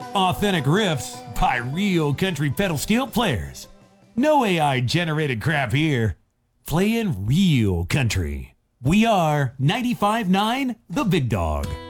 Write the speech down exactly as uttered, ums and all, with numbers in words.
Authentic riffs by real country pedal steel players. No A I generated crap here. Playing real country. We are ninety-five point nine The Big Dog.